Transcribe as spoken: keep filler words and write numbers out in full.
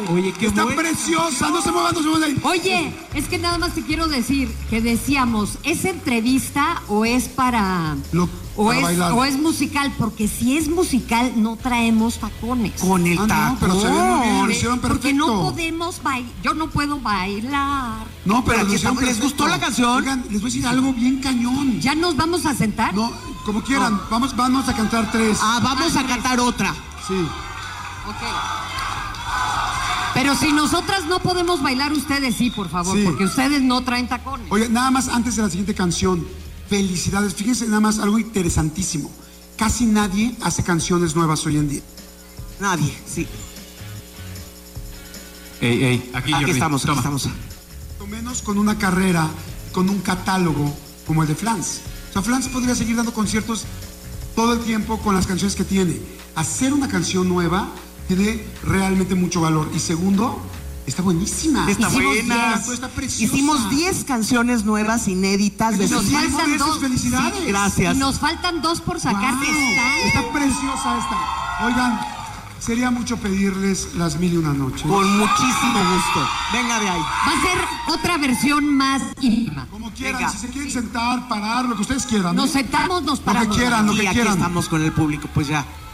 Oye, qué Está buena preciosa, canción. no se muevan, no se muevan ahí. Oye, es que nada más te quiero decir que decíamos, ¿es entrevista o es para... Lo- o, para es, bailar. o es musical? Porque si es musical, no traemos tacones. Con el Ah, no, tacón. pero se ve muy bien, lo hicieron perfecto. Porque no podemos bailar, yo no puedo bailar. No, pero Pero lo aquí hicieron está- ¿les perfecto. gustó la canción? Oigan, les voy a decir algo bien cañón. ¿Ya nos vamos a sentar? No, como quieran, vamos, vamos a cantar tres. Ah, vamos a cantar otra. Sí. Ok. Pero si nosotras no podemos bailar, ustedes sí, por favor, Sí. porque ustedes no traen tacones. Oye, nada más antes de la siguiente canción, felicidades. Fíjense nada más algo interesantísimo. Casi nadie hace canciones nuevas hoy en día. Nadie, sí. Ey, ey, aquí, Aquí Jordi, estamos, aquí toma. estamos. Lo menos con una carrera, con un catálogo como el de Flans. O sea, Flans podría seguir dando conciertos todo el tiempo con las canciones que tiene. Hacer una canción nueva tiene realmente mucho valor. Y segundo, está buenísima. Está Hicimos buena. diez. Está preciosa. Hicimos diez canciones nuevas, inéditas. De Entonces, sus- diez faltan de esas dos. felicidades. Gracias. Y nos faltan dos por sacar. Wow, que están. está preciosa esta. Oigan, sería mucho pedirles las mil y una noches. Con muchísimo gusto. Venga de ahí. Va a ser otra versión más íntima. Como quieran, Venga. si se quieren sentar, parar, lo que ustedes quieran. Nos ¿eh? sentamos, nos Lo paramos. que quieran, lo Y que aquí quieran. estamos con el público, pues ya.